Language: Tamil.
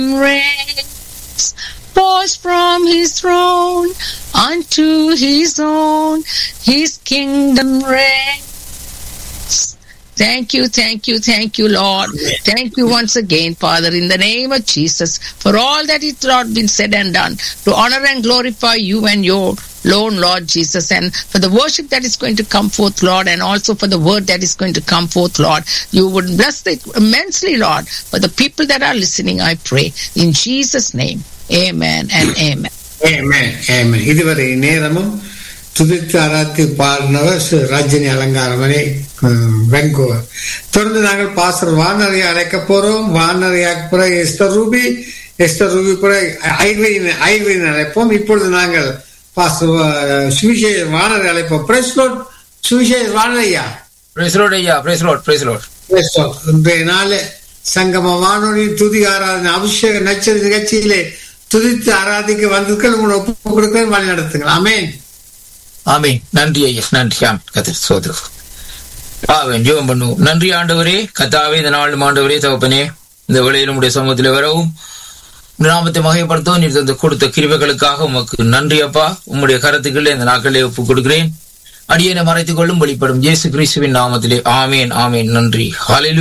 reigns, pours from his throne unto his own, his kingdom reigns. Thank you, Lord. Thank you once again, Father, in the name of Jesus, for all that is, Lord, been said and done, to honor and glorify you and your alone, Lord Jesus, and for the worship that is going to come forth, Lord, and also for the word that is going to come forth, Lord. You would bless it immensely, Lord, for the people that are listening, I pray. In Jesus' name, amen and amen. Amen, amen. இதுவரை நேரமும் துதித்து ஆராய்ச்சி பாடினவர் ரஜினி அலங்காரமணி வெங்கோவர். தொடர்ந்து நாங்கள் பாஸ்டர் வானரையை அழைக்க போறோம். வானரையாக பிற எஸ்தர் ரூபி பிற ஐர்வீன் அழைப்போம். இப்பொழுது நாங்கள் பாஸ்டர் சுவிசேஷ வானரை அழைப்போம். Price Lord. சுவிசேஷ வானரையா. பிரைஸ் லார்ட் ஐயா. Price Lord. Price Lord. Price Lord. இன்றைய நாள் சங்கம வானொலி துதி ஆராதனை அபிஷேக நட்சத்திர நிகழ்ச்சியிலே துதித்து ஆராதிக்க வந்திருக்கள் உங்களை ஒப்பு கொடுக்க வழி நடத்துங்கள். ஆமென். ஆமென். நன்றி ஐயா. நன்றி. கர்த்தர் சோதரர். ஆமென். ஜெபம் பண்ணுவோம். நன்றி ஆண்டவரே, கர்த்தாவே, இந்த நாளும் ஆண்டவரே தகப்பனே, இந்த வேளையில் உம்முடைய சமூகத்தில் வரவும் நாமத்தை மகிமைப்படுத்தவும் நீர் தந்து கொடுத்த கிருபைகளுக்காக உமக்கு நன்றி அப்பா. உம்முடைய கருத்துக்களை இந்த நாட்களிலே ஒப்புக் கொடுக்கிறேன். அடியேனை மறைத்துக் கொள்ளும் வெளிப்படும் இயேசு கிறிஸ்துவின் நாமத்திலே ஆமேன். ஆமேன். நன்றி. ஹல்லேலூயா.